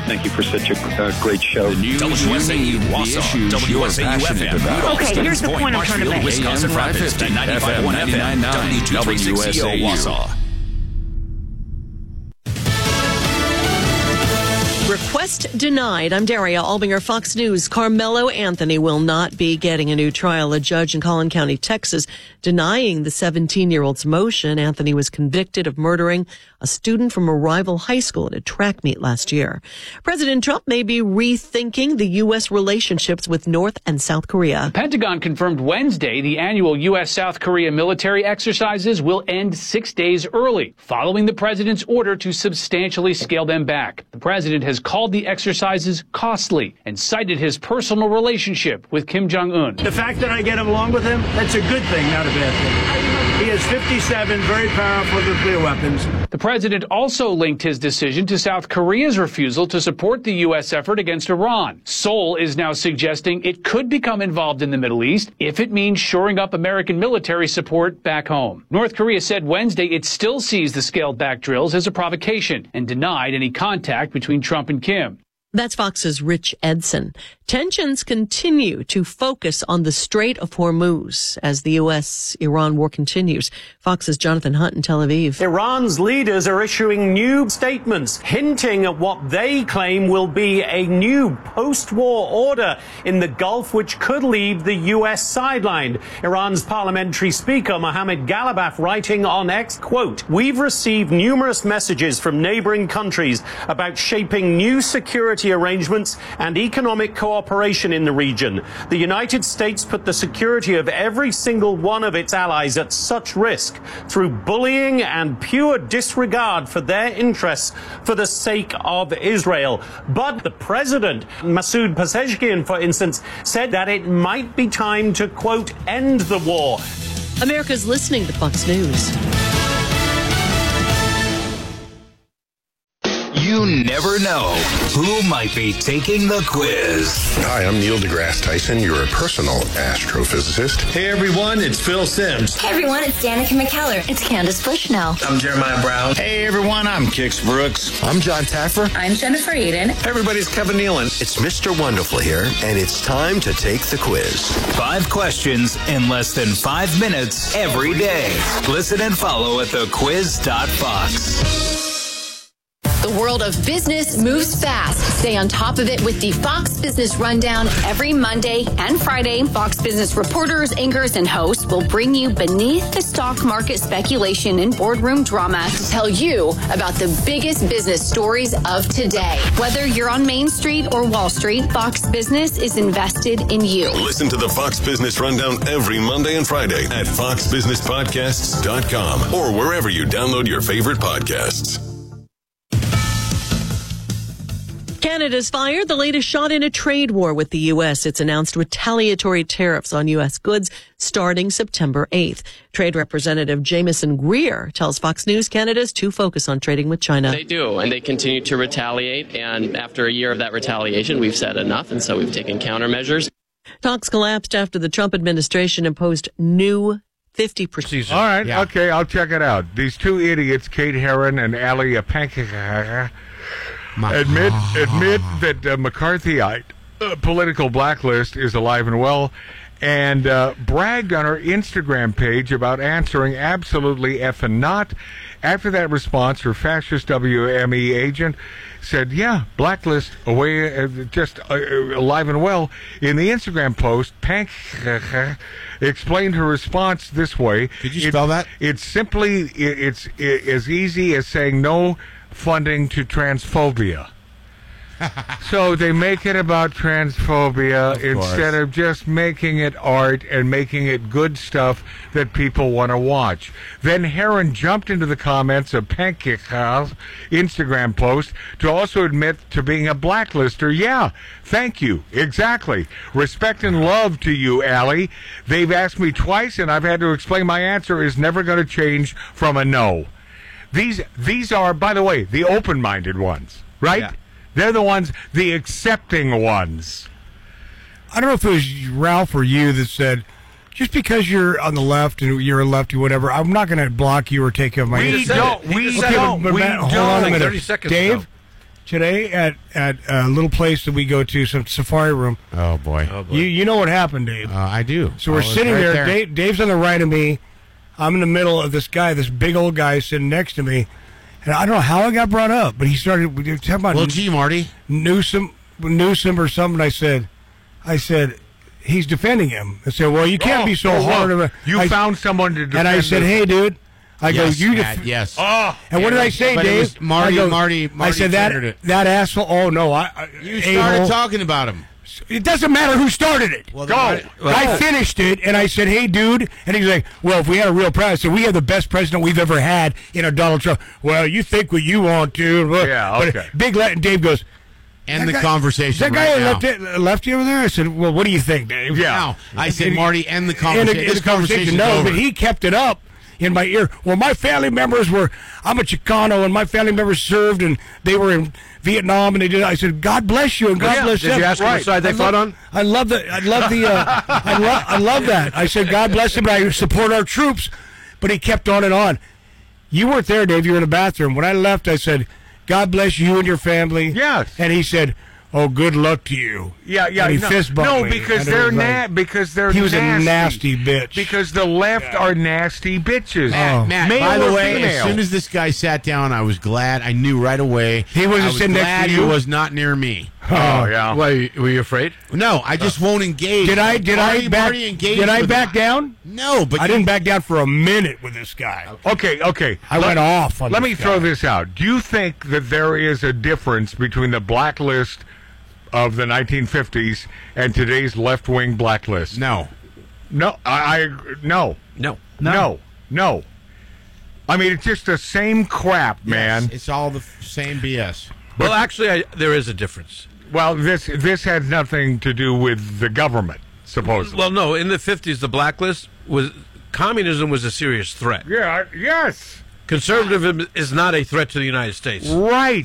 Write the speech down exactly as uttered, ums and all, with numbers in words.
Thank you for such a uh, great show. The news W S A U Wausau, W S A U F M. Okay, here's the point I'm trying to make. Wisconsin Rapids, ninety-five point one F M, W two thirty-six E O Wausau. Request denied. I'm Daria Albinger, Fox News. Carmelo Anthony will not be getting a new trial. A judge in Collin County, Texas, denying the seventeen-year-old's motion. Anthony was convicted of murdering a student from a rival high school at a track meet last year. President Trump may be rethinking the U S relationships with North and South Korea. The Pentagon confirmed Wednesday the annual U S South Korea military exercises will end six days early, following the president's order to substantially scale them back. The president has called the exercises costly and cited his personal relationship with Kim Jong-un. The fact that I get along with him, that's a good thing, not a bad thing. He has fifty-seven very powerful nuclear weapons. The president also linked his decision to South Korea's refusal to support the U S effort against Iran. Seoul is now suggesting it could become involved in the Middle East if it means shoring up American military support back home. North Korea said Wednesday it still sees the scaled-back drills as a provocation and denied any contact between Trump and Kim. That's Fox's Rich Edson. Tensions continue to focus on the Strait of Hormuz as the U S Iran war continues. Fox's Jonathan Hunt in Tel Aviv. Iran's leaders are issuing new statements hinting at what they claim will be a new post-war order in the Gulf, which could leave the U S sidelined. Iran's parliamentary speaker, Mohammad Ghalibaf, writing on X, quote, "We've received numerous messages from neighboring countries about shaping new security arrangements and economic cooperation in the region. The United States put the security of every single one of its allies at such risk through bullying and pure disregard for their interests for the sake of Israel." But the president, Masoud Pezeshkian, for instance, said that it might be time to, quote, end the war. America's listening to Fox News. You never know who might be taking the quiz. Hi, I'm Neil deGrasse Tyson, your personal astrophysicist. Hey everyone, it's Phil Simms. Hey everyone, it's Danica McKellar. It's Candace Bushnell. I'm Jeremiah Brown. Hey everyone, I'm Kix Brooks. I'm John Taffer. I'm Jennifer Aiden. Hey everybody's Kevin Nealon. It's Mister Wonderful here, and it's time to take the quiz. Five questions in less than five minutes every day. Listen and follow at the quiz dot fox. The world of business moves fast. Stay on top of it with the Fox Business Rundown every Monday and Friday. Fox Business reporters, anchors, and hosts will bring you beneath the stock market speculation and boardroom drama to tell you about the biggest business stories of today. Whether you're on Main Street or Wall Street, Fox Business is invested in you. Listen to the Fox Business Rundown every Monday and Friday at fox business podcasts dot com or wherever you download your favorite podcasts. Canada's fired the latest shot in a trade war with the U S. It's announced retaliatory tariffs on U S goods starting September eighth. Trade Representative Jameson Greer tells Fox News Canada's to focus on trading with China. They do, and they continue to retaliate. And after a year of that retaliation, we've said enough, and so we've taken countermeasures. Talks collapsed after the Trump administration imposed new fifty percent. All right, yeah. Okay, I'll check it out. These two idiots, Kate Herron and Ali Pankaka, admit admit that uh, McCarthyite uh, political blacklist is alive and well, and uh, bragged on her Instagram page about answering absolutely effing not. After that response, her fascist W M E agent said, yeah, blacklist away, uh, just uh, alive and well. In the Instagram post, Pank explained her response this way. Could you spell it, that? It's simply, it, it's it, as easy as saying no funding to transphobia. So they make it about transphobia of instead of just making it art and making it good stuff that people want to watch. Then Herron jumped into the comments of Pankika's Instagram post to also admit to being a blacklister. Yeah, thank you. Exactly. Respect and love to you, Allie. They've asked me twice, and I've had to explain my answer is never going to change from a no. These these are, by the way, the open-minded ones, right? Yeah. They're the ones, the accepting ones. I don't know if it was Ralph or you that said, just because you're on the left and you're a lefty, whatever, I'm not going to block you or take you off my We interest. don't. We okay, don't. But, but we Matt, hold don't. on a minute. thirty seconds Dave? ago. today at, at a little place that we go to, some safari room. Oh, boy. Oh, boy. You you know what happened, Dave. Uh, I do. So we're oh, sitting right there. there. Dave, Dave's on the right of me. I'm in the middle of this guy, this big old guy sitting next to me. And I don't know how I got brought up, but he started we were talking about well, gee, Marty. Newsom, Newsom or something. I said, I said, he's defending him. I said, well, you can't oh, be so oh, hard. well, of a, you I, found someone to defend. And I said, this. hey, dude. I yes, go, you Matt, def- yes. Oh, and what did I say, but Dave? It was Marty, I go, Marty, Marty. I said that it. that asshole. Oh no, I. I you started a-hole. talking about him. It doesn't matter who started it. Well, Go. Marty, well, I finished it, and I said, "Hey, dude," and he's like, "Well, if we had a real president, so we have the best president we've ever had in a Donald Trump." Well, you think what you want to. Yeah, okay. But Big Let Dave goes. End the guy, conversation. That right guy now. left, it, left you over there. I said, "Well, what do you think, Dave?" Yeah. Now, I said, Marty, end the In conversation. the, in this the conversation, no, over. but he kept it up in my ear. Well, my family members were. I'm a Chicano, and my family members served, and they were in Vietnam, and they did. I said, "God bless you, and God yeah. bless Did them." you ask them right. what side they I fought love, on? I love the. I love the. Uh, I love. I love that. I said, "God bless them," and I support our troops. But he kept on and on. You weren't there, Dave. You were in the bathroom. When I left, I said, "God bless you and your family." Yes. And he said, "Oh, good luck to you." Yeah, yeah. And he no, fist bumped no me. because And it they're was na- like- because they're He was nasty. a nasty bitch. Because the left Yeah. are nasty bitches. Matt, Oh. Matt, Male by the or way, female? as soon as this guy sat down, I was glad. I knew right away. He wasn't I was sitting next glad to he you? was not near me. Oh, yeah. Why, were you afraid? No, I just won't engage. Did I? Did Marty, I back? Marty engaged Did I with back him. down? No, but I you- didn't back down for a minute with this guy. Okay, okay. I Let- went off on Let this me guy. throw this out. Do you think that there is a difference between the blacklist of the nineteen fifties and today's left-wing blacklist? No. No, I, I no. No. No. No. I mean, it's just the same crap, man. Yes, it's all the f- same B S. Well, actually, I, there is a difference. Well, this this had nothing to do with the government, supposedly. Well, no. In the fifties, the blacklist was communism was a serious threat. Yeah. Yes. Conservatism is not a threat to the United States. Right.